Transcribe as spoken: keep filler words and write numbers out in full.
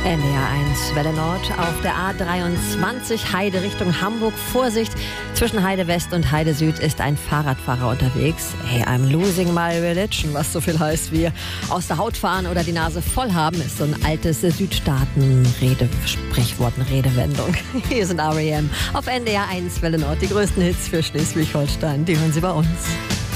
N D R eins Welle Nord auf der A dreiundzwanzig Heide Richtung Hamburg. Vorsicht, zwischen Heide West und Heide Süd ist ein Fahrradfahrer unterwegs. Hey, I'm losing my religion, was so viel heißt wie aus der Haut fahren oder die Nase voll haben, ist so ein altes Südstaaten-Rede-Sprichwort, eine Redewendung. Hier sind R E M auf N D R eins Welle Nord, die größten Hits für Schleswig-Holstein, die hören Sie bei uns.